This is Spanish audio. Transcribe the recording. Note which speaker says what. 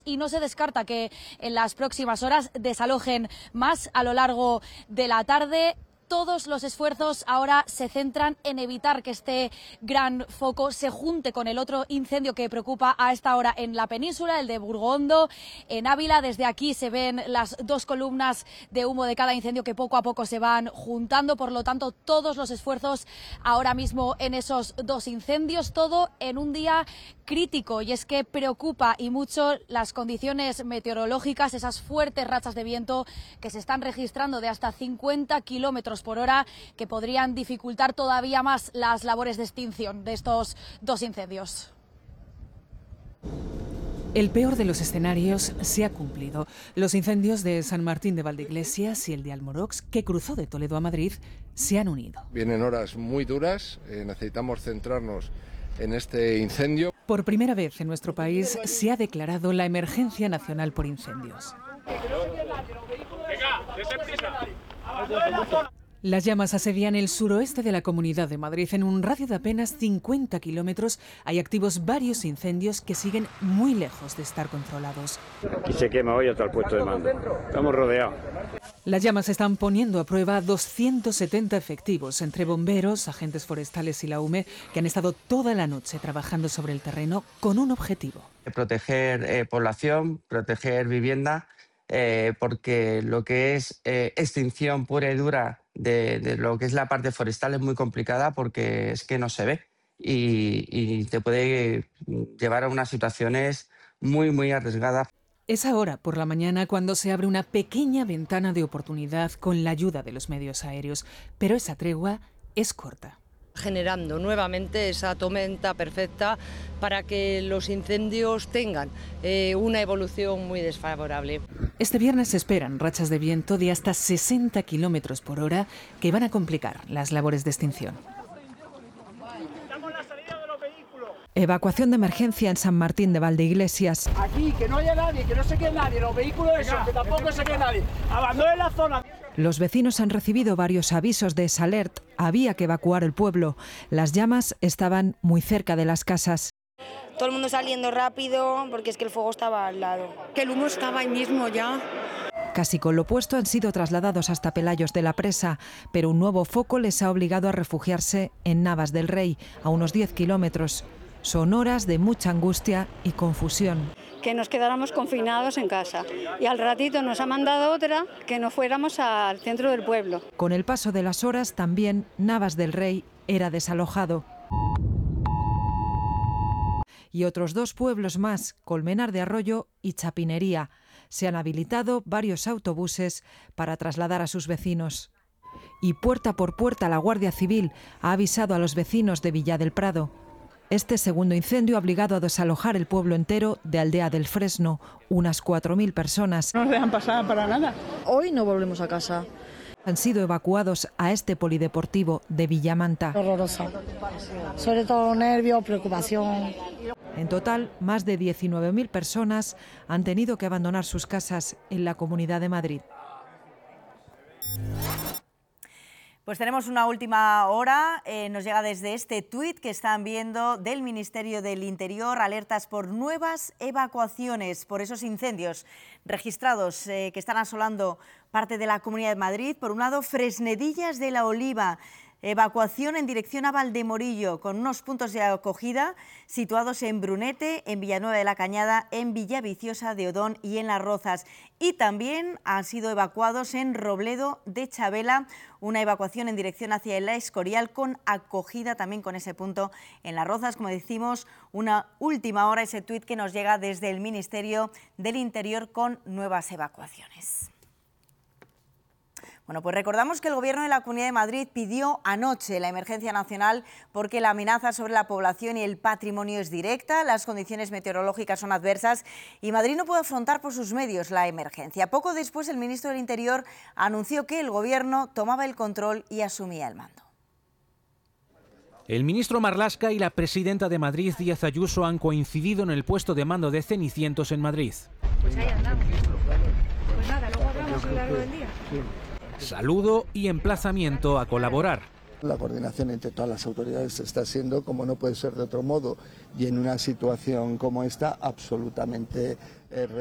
Speaker 1: Y no se descarta que en las próximas horas desalojen más a lo largo de la tarde. Todos los esfuerzos ahora se centran en evitar que este gran foco se junte con el otro incendio que preocupa a esta hora en la península, el de Burgondo, en Ávila. Desde aquí se ven las dos columnas de humo de cada incendio que poco a poco se van juntando. Por lo tanto, todos los esfuerzos ahora mismo en esos dos incendios, todo en un día crítico. Y es que preocupa y mucho las condiciones meteorológicas, esas fuertes rachas de viento que se están registrando de hasta 50 kilómetros por hora, que podrían dificultar todavía más las labores de extinción de estos dos incendios.
Speaker 2: El peor de los escenarios se ha cumplido. Los incendios de San Martín de Valdeiglesias y el de Almorox, que cruzó de Toledo a Madrid, se han unido.
Speaker 3: Vienen horas muy duras, necesitamos centrarnos en este incendio.
Speaker 2: Por primera vez en nuestro país se ha declarado la emergencia nacional por incendios. Las llamas asedian el suroeste de la Comunidad de Madrid. En un radio de apenas 50 kilómetros hay activos varios incendios que siguen muy lejos de estar controlados.
Speaker 4: Aquí se quema hoy hasta el puesto de mando. Estamos rodeados.
Speaker 2: Las llamas están poniendo a prueba 270 efectivos, entre bomberos, agentes forestales y la UME, que han estado toda la noche trabajando sobre el terreno con un objetivo.
Speaker 5: Proteger población, proteger vivienda, porque lo que es extinción pura y dura de lo que es la parte forestal es muy complicada, porque es que no se ve y te puede llevar a unas situaciones muy arriesgadas.
Speaker 2: Es ahora, por la mañana, cuando se abre una pequeña ventana de oportunidad con la ayuda de los medios aéreos, pero esa tregua es corta.
Speaker 6: Generando nuevamente esa tormenta perfecta para que los incendios tengan una evolución muy desfavorable.
Speaker 2: Este viernes se esperan rachas de viento de hasta 60 kilómetros por hora que van a complicar las labores de extinción.
Speaker 7: Evacuación de emergencia en San Martín de Valdeiglesias.
Speaker 8: Aquí, que no haya nadie, que no se quede nadie, los vehículos esos, que tampoco se quede nadie. Abandonen la zona.
Speaker 7: Los vecinos han recibido varios avisos de Salert. Había que evacuar el pueblo. Las llamas estaban muy cerca de las casas.
Speaker 9: Todo el mundo saliendo rápido porque es que el fuego estaba al lado.
Speaker 10: Que el humo estaba ahí mismo ya.
Speaker 7: Casi con lo puesto han sido trasladados hasta Pelayos de la Presa, pero un nuevo foco les ha obligado a refugiarse en Navas del Rey, a unos 10 kilómetros. Son horas de mucha angustia y confusión.
Speaker 10: Que nos quedáramos confinados en casa y al ratito nos ha mandado otra que nos fuéramos al centro del pueblo.
Speaker 7: Con el paso de las horas también Navas del Rey era desalojado. Y otros dos pueblos más, Colmenar de Arroyo y Chapinería. Se han habilitado varios autobuses para trasladar a sus vecinos. Y puerta por puerta la Guardia Civil ha avisado a los vecinos de Villa del Prado. Este segundo incendio ha obligado a desalojar el pueblo entero de Aldea del Fresno, unas 4.000 personas.
Speaker 11: No nos dejan pasar para nada.
Speaker 9: Hoy no volvemos a casa.
Speaker 7: Han sido evacuados a este polideportivo de Villamanta.
Speaker 12: Horroroso. Sobre todo nervios, preocupación.
Speaker 7: En total, más de 19.000 personas han tenido que abandonar sus casas en la Comunidad de Madrid.
Speaker 2: Pues tenemos una última hora, nos llega desde este tuit que están viendo del Ministerio del Interior, alertas por nuevas evacuaciones por esos incendios registrados que están asolando parte de la Comunidad de Madrid. Por un lado, Fresnedillas de la Oliva, evacuación en dirección a Valdemorillo, con unos puntos de acogida situados en Brunete, en Villanueva de la Cañada, en Villaviciosa de Odón y en Las Rozas. Y también han sido evacuados en Robledo de Chabela, una evacuación en dirección hacia el Escorial con acogida también con ese punto en Las Rozas. Como decimos, una última hora, ese tuit que nos llega desde el Ministerio del Interior con nuevas evacuaciones. Bueno, pues recordamos que el Gobierno de la Comunidad de Madrid pidió anoche la emergencia nacional porque la amenaza sobre la población y el patrimonio es directa, las condiciones meteorológicas son adversas y Madrid no puede afrontar por sus medios la emergencia. Poco después, el ministro del Interior anunció que el Gobierno tomaba el control y asumía el mando.
Speaker 13: El ministro Marlaska y la presidenta de Madrid, Díaz Ayuso, han coincidido en el puesto de mando de Cenicientos en Madrid.
Speaker 14: Pues ahí andamos. Pues nada, luego hablamos a lo largo del día.
Speaker 13: Saludo y emplazamiento a colaborar.
Speaker 11: La coordinación entre todas las autoridades está siendo, como no puede ser de otro modo, y en una situación como esta, absolutamente